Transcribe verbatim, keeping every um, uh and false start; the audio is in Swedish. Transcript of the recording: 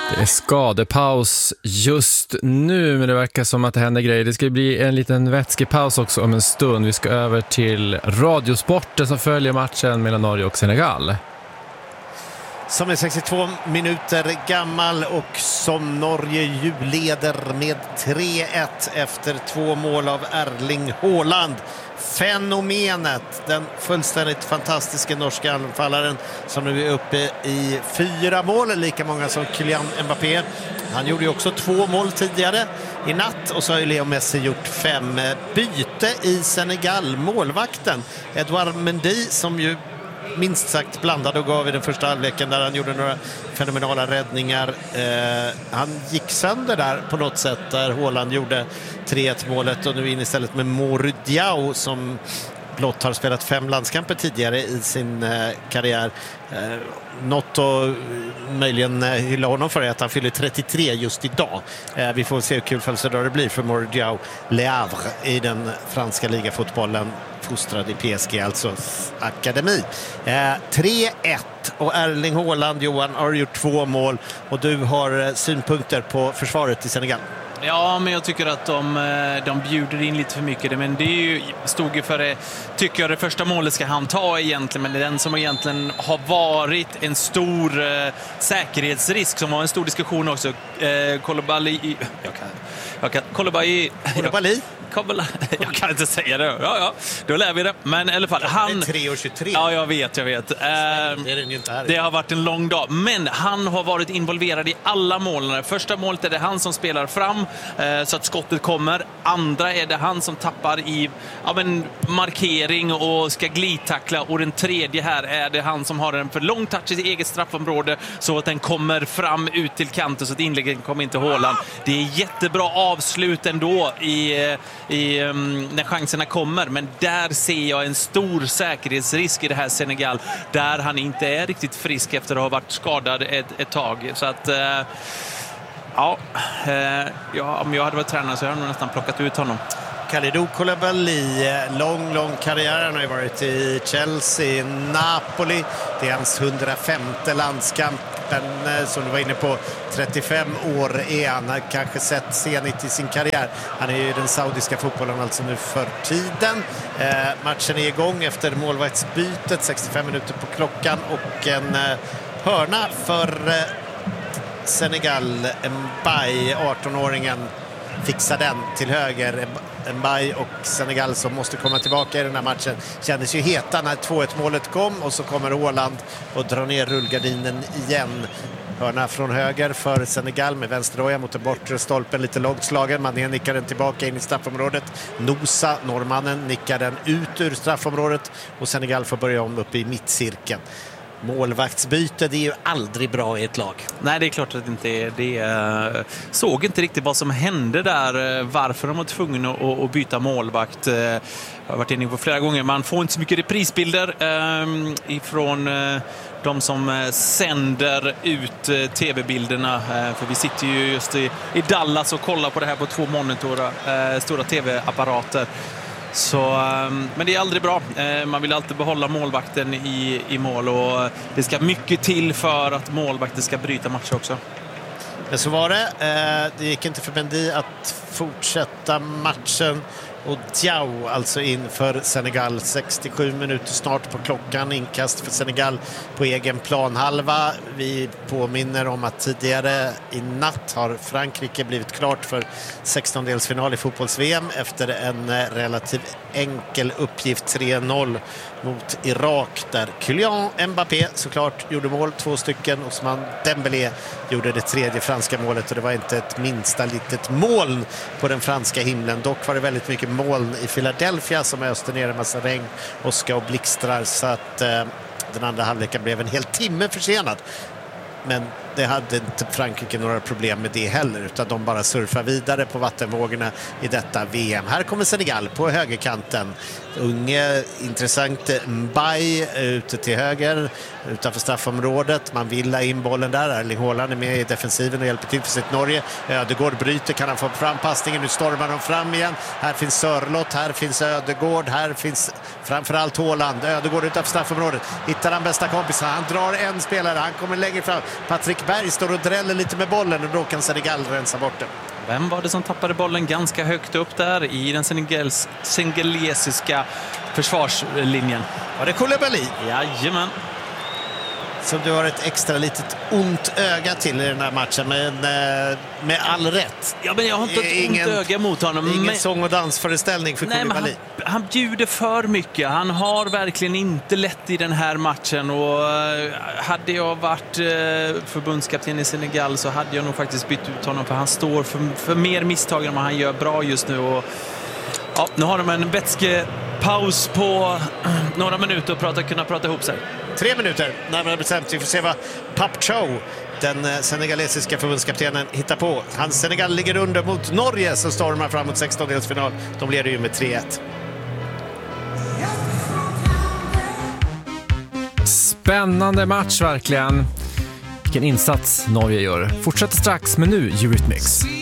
Det är skadepaus just nu, men det verkar som att det händer grejer. Det ska bli en liten vätskepaus också om en stund. Vi ska över till Radiosporten som följer matchen mellan Norge och Senegal. Som är sextiotvå minuter gammal och som Norge ju leder med tre ett efter två mål av Erling Haaland. Fenomenet, den fullständigt fantastiska norska anfallaren som nu är uppe i fyra mål, lika många som Kylian Mbappé. Han gjorde ju också två mål tidigare i natt och så har ju Leo Messi gjort fem. Byte i Senegal, målvakten Edouard Mendy som ju minst sagt blandad och gav i den första halvleken där han gjorde några fenomenala räddningar. Eh, han gick sönder där på något sätt där Haaland gjorde tre ett målet och nu in istället med Mory Diaw som blott har spelat fem landskamper tidigare i sin eh, karriär. Eh, något att möjligen eh, hylla honom för är att han fyller trettiotre just idag. Eh, vi får se hur kul födelsedag det blir för Mory Diaw Le Havre i den franska ligafotbollen, fostrad i P S G, alltså akademi. Eh, tre ett och Erling Haaland, Johan, har gjort två mål och du har eh, synpunkter på försvaret i Senegal. Ja, men jag tycker att de, de bjuder in lite för mycket. Men det är ju, stod ju för det, tycker jag det första målet ska han ta egentligen. Men det är den som egentligen har varit en stor eh, säkerhetsrisk, som var en stor diskussion också. Eh, Koulibaly, jag kan, jag kan, Koulibaly, Koulibaly? Jag kan inte säga det. Ja, ja, då lär vi det. Men i alla fall, han... tre och tjugotre. Ja, jag vet, jag vet. Det, är det, inte här. Det har varit en lång dag. Men han har varit involverad i alla målen. Första målet är det han som spelar fram så att skottet kommer. Andra är det han som tappar i ja, men, markering och ska glidtackla. Och den tredje här är det han som har en för lång touch i sitt eget straffområde så att den kommer fram ut till kanten så att inläggen kommer inte Haaland. Det är jättebra avslut ändå i... I, um, när chanserna kommer, men där ser jag en stor säkerhetsrisk i det här Senegal, där han inte är riktigt frisk efter att ha varit skadad ett, ett tag, så att uh, ja, uh, ja, om jag hade varit tränare så hade jag nog nästan plockat ut honom. Kalidou Koulibaly, lång, lång karriär. Han har ju varit i Chelsea, Napoli. Det är hans hundrafemte landskamp. Den, som du var inne på, trettiofem år är han. Han kanske sett senigt i sin karriär. Han är ju den saudiska fotbollen alltså nu för tiden. Eh, matchen är igång efter målvaktsbytet. sextiofem minuter på klockan och en eh, hörna för eh, Senegal. Mbaye, arton-åringen, fixar den till höger. Mbaye och Senegal som måste komma tillbaka i den här matchen kändes ju heta när två ett målet kom och så kommer Haaland och drar ner rullgardinen igen. Hörna från höger för Senegal med vänsterdoja mot den bortre stolpen, lite långt slagen. Mané nickar den tillbaka in i straffområdet. Nosa, norrmannen, nickar den ut ur straffområdet och Senegal får börja om uppe i mittcirkeln. Målvaktsbyte, det är ju aldrig bra i ett lag. Nej, det är klart att det inte är det. Såg inte riktigt vad som hände där, varför de var tvungna att byta målvakt. Jag har varit inne på flera gånger, man får inte så mycket reprisbilder ifrån de som sänder ut tv-bilderna, för vi sitter ju just i Dallas och kollar på det här på två monitorer, stora tv-apparater. Så, men det är aldrig bra. Man vill alltid behålla målvakten i, i mål och det ska mycket till för att målvakten ska bryta matcher också. Men så var det. Det gick inte för Mendy att fortsätta matchen och Diaw alltså in för Senegal. sextiosju minuter snart på klockan, inkast för Senegal på egen planhalva. Vi påminner om att tidigare i natt har Frankrike blivit klart för sextondelsfinal i fotbolls-V M efter en relativt enkel uppgift tre noll mot Irak, där Kylian Mbappé såklart gjorde mål, två stycken. Osman Dembélé gjorde det tredje franska målet och det var inte ett minsta litet moln på den franska himlen. Dock var det väldigt mycket moln i Philadelphia som öste ner en massa regn, åska och blixtrar, så att eh, den andra halvleken blev en hel timme försenad. Men det hade inte Frankrike några problem med det heller, utan de bara surfar vidare på vattenvågorna i detta V M. Här kommer Senegal på högerkanten. Unge, intressant Mbaye ute till höger utanför straffområdet. Man vill ha in bollen där. Erling Haaland är med i defensiven och hjälper till för sitt Norge. Ödegård bryter, kan han få fram passningen. Nu stormar de fram igen. Här finns Sörlott, här finns Ödegård, här finns framförallt Haaland. Ödegård utanför straffområdet. Hittar han bästa kompisen. Han drar en spelare, han kommer längre fram. Patrick Ekberg står och dräller lite med bollen och då kan Senegal rensa bort den. Vem var det som tappade bollen ganska högt upp där i den senegals, senegalesiska försvarslinjen? Var det Koulibaly? Jajamän. Som du har ett extra litet ont öga till i den här matchen, men med all rätt. Ja, men jag har inte ett ingen, ont öga mot honom. Ingen men... sång- och dansföreställning för Nej, Koulibaly. Han, han bjuder för mycket. Han har verkligen inte lätt i den här matchen. Och uh, hade jag varit uh, förbundskapten i Senegal så hade jag nog faktiskt bytt ut honom. För han står för, för mer misstag än vad han gör bra just nu. Och, ja, nu har de en vätskepaus på uh, några minuter och prata, kunna prata ihop sig. Tre minuter, närmare bestämt. Vi får se vad Pape Thiaw, den senegalesiska förbundskaptenen, hittar på. Hans Senegal ligger under mot Norge som stormar fram mot sextondelsfinal. De leder ju med tre ett. Spännande match verkligen. Vilken insats Norge gör. Fortsätter strax, men nu Eurythmics.